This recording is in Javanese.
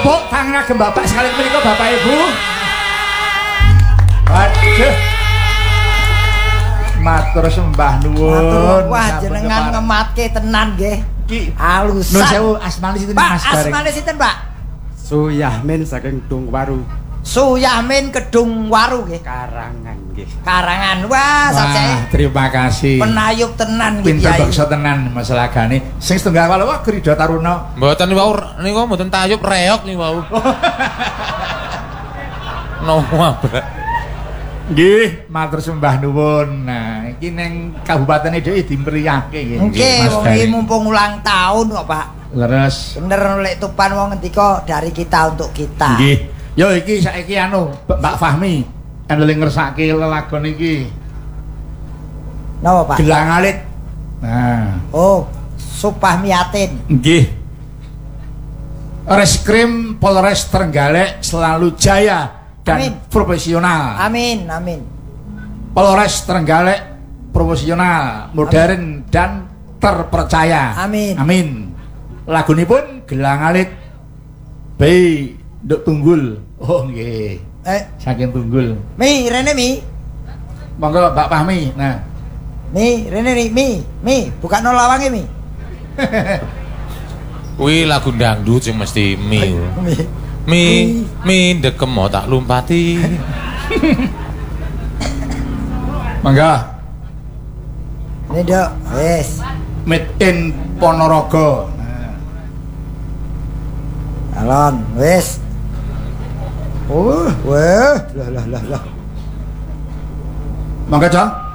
Tepuk tangan ageng Bapak sekali menika Bapak Ibu. Aduh. Matur sembah nuwun. Wah jenengan ngematke tenan nggih. Alusan. Nuwun sewu asmane sinten Mas Bareng? Asmane sinten, Pak? Suyahmin saking Dungwaru. Suyahmin Kedung Waru nggih. Karangan nggih. Karangan. Wah, sajake. Terima kasih. Penayub tenan nggih, Pinter Kyai. bakso tenan masalah gane. Sing setunggal wae wae Krida Taruna. Mboten wau niku mboten tayub reok niku wau. Nopo Nggih, matur sembah nuwun. Nah, iki ning kabupatene dhewe dimriyahke nggih. Nggih, wong iki mumpung ulang tahun kok, Pak. Leres. Bener lek tupan wong ngendika dari kita untuk kita. Nggih. Yo iki saiki anu Mbak Fahmi eling ngersake lelagon iki. Napa, Pak? Gelang alit. Nah, Oh, Supah Miatin. nggih. Reskrim Polres Trenggalek selalu jaya dan Amin. profesional. Amin, amin. Polres Trenggalek profesional, modern dan terpercaya. Amin. Amin. Lagunipun Gelang Alit B Nduk Tunggul. Oh nggih. Saking Tunggul. Mi, rene Mi. Monggo Mbak Fahmi. Nah. Mi, rene Mi, buka no lawange Mi. kuwi lagu dangdut sing mesti mi ndekem tak lumpati. Mangga. Ini Dok, wis. Made in Ponorogo. Alon, wis. Wah, lah. Mangga, Jon.